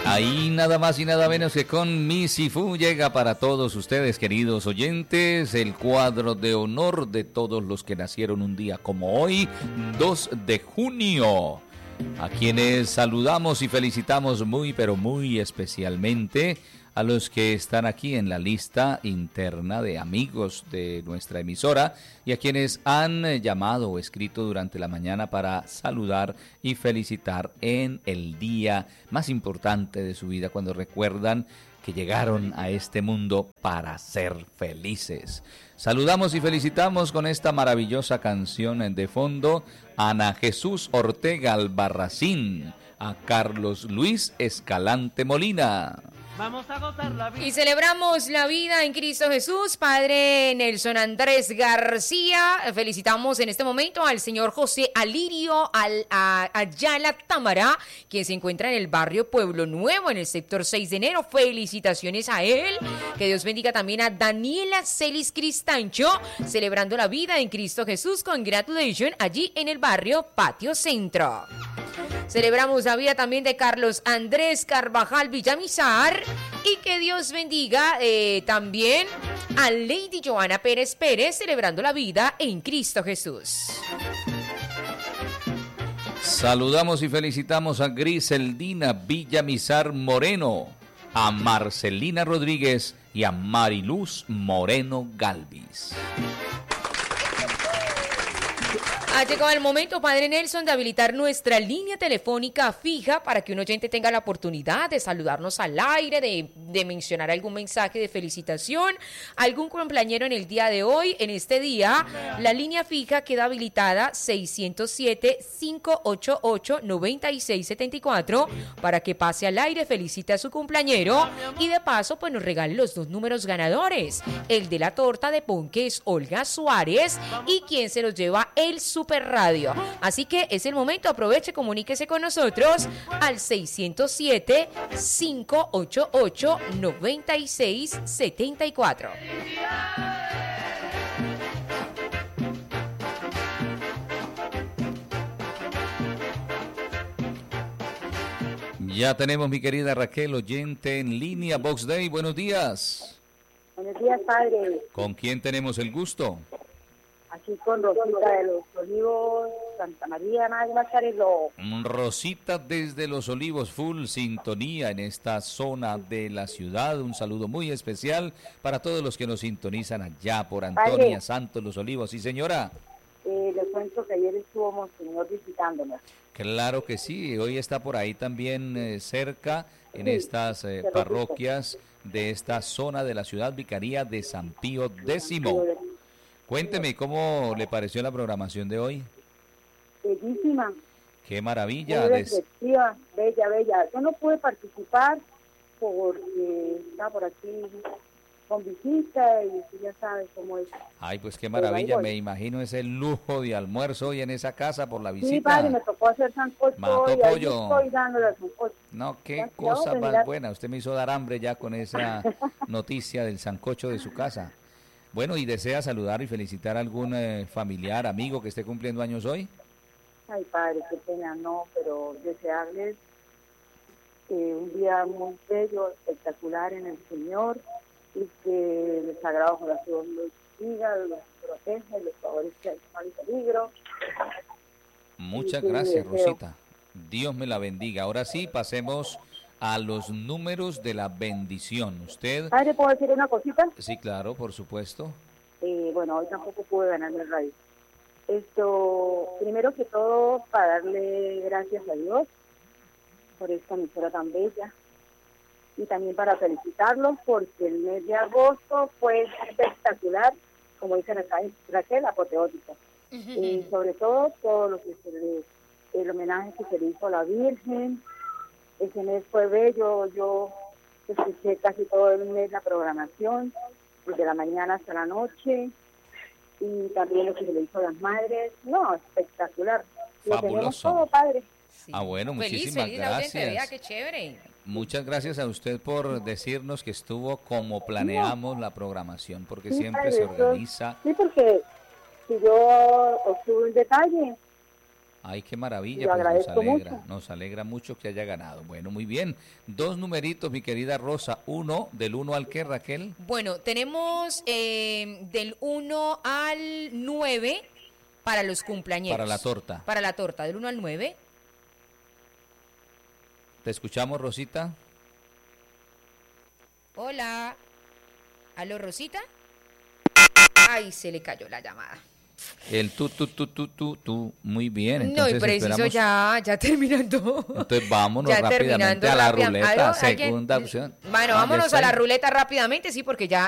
Ahí nada más y nada menos que con Misifu llega para todos ustedes, queridos oyentes, el cuadro de honor de todos los que nacieron un día como hoy, 2 de junio, a quienes saludamos y felicitamos muy pero muy especialmente a los que están aquí en la lista interna de amigos de nuestra emisora y a quienes han llamado o escrito durante la mañana para saludar y felicitar en el día más importante de su vida, cuando recuerdan que llegaron a este mundo para ser felices. Saludamos y felicitamos con esta maravillosa canción de fondo a Ana Jesús Ortega Albarracín, a Carlos Luis Escalante Molina. Vamos a gozar la vida. Y celebramos la vida en Cristo Jesús. Padre Nelson Andrés García, felicitamos en este momento al señor José Alirio Ayala Támara, quien se encuentra en el barrio Pueblo Nuevo, en el sector 6 de enero. Felicitaciones a él. Que Dios bendiga también a Daniela Celis Cristancho, celebrando la vida en Cristo Jesús. Congratulations allí en el barrio Patio Centro. Celebramos la vida también de Carlos Andrés Carvajal Villamizar y que Dios bendiga también a Lady Joana Pérez Pérez, celebrando la vida en Cristo Jesús. Saludamos y felicitamos a Griseldina Villamizar Moreno, a Marcelina Rodríguez y a Mariluz Moreno Galvis. Ha llegado el momento, Padre Nelson, de habilitar nuestra línea telefónica fija para que un oyente tenga la oportunidad de saludarnos al aire, de mencionar algún mensaje de felicitación, algún cumpleañero en el día de hoy. En este día, la línea fija queda habilitada 607-588-9674 para que pase al aire, felicite a su cumpleañero y de paso pues nos regale los 2 números ganadores. El de la torta de ponque es Olga Suárez y quien se los lleva el Super Radio. Así que es el momento, aproveche, comuníquese con nosotros al 607-588-9674. Ya tenemos, mi querida Raquel, oyente en línea, Vox Day. Buenos días. Buenos días, padre. ¿Con quién tenemos el gusto? Aquí con Rosita de los Olivos, Santa María, Macharelo. Rosita desde los Olivos, full sintonía en esta zona de la ciudad. Un saludo muy especial para todos los que nos sintonizan allá por Antonia, Padre, Santos, los Olivos. Sí, señora. Le cuento que ayer estuvo Monseñor visitándonos. Claro que sí, hoy está por ahí también cerca, en Sí, estas parroquias de esta zona de la ciudad, Vicaría de San Pío X. Cuénteme, ¿cómo le pareció la programación de hoy? Bellísima. ¡Qué maravilla! Muy reflexiva, bella, bella. Yo no pude participar porque estaba por aquí con visita y usted ya sabe cómo es. Ay, pues qué maravilla, me imagino ese lujo de almuerzo hoy en esa casa por la visita. Sí, padre, me tocó hacer sancocho Mató y ahí pollo. estoy dándole el sancocho. No, qué Ya, cosa no, más mira. buena. Usted me hizo dar hambre ya con esa noticia del sancocho de su casa. Bueno, ¿y desea saludar y felicitar a algún familiar, amigo que esté cumpliendo años hoy? Ay, padre, qué pena, no, pero desearles un día muy bello, espectacular en el Señor y que el Sagrado Corazón los siga, los proteja y los favorezca del mal y peligro. Muchas gracias, Rosita. Dios me la bendiga. Ahora sí, pasemos a los números de la bendición. ¿Usted? Padre, ¿puedo decir una cosita? Sí, claro, por supuesto. Bueno, hoy tampoco pude ganarme el radio. Primero que todo, para darle gracias a Dios por esta emisora tan bella y también para felicitarlos porque el mes de agosto fue espectacular, como dice Raquel, apoteótico. Y sobre todo lo que el homenaje que se le hizo a la Virgen. Ese mes fue bello, yo escuché casi todo el mes la programación, desde la mañana hasta la noche, y también lo que se le hizo a las madres. No, espectacular. Lo tenemos Fabuloso. todo, padre. Sí. Ah, bueno, muchísimas feliz gracias. La audiencia, qué chévere. Muchas gracias a usted por decirnos que estuvo como planeamos la programación, porque Sí, siempre padre, se eso- organiza. Sí, porque si yo obtuve un detalle, Ay, qué maravilla, Lo pues agradezco mucho. nos alegra mucho que haya ganado. Bueno, muy bien. 2 numeritos, mi querida Rosa. 1, del 1 al qué, Raquel. Bueno, tenemos del 1 al 9 para los cumpleaños. Para la torta. Para la torta, del 1 al 9. ¿Te escuchamos, Rosita? Hola. ¿Aló, Rosita? Ay, se le cayó la llamada. El tú. Muy bien. No, Entonces y preciso esperamos. ya terminando. Entonces vámonos Ya rápidamente terminando a la rápida- ruleta. ¿Aló? ¿Alguien? Segunda opción. Bueno, Ah, ya vámonos está a la ahí. ruleta rápidamente, sí, porque ya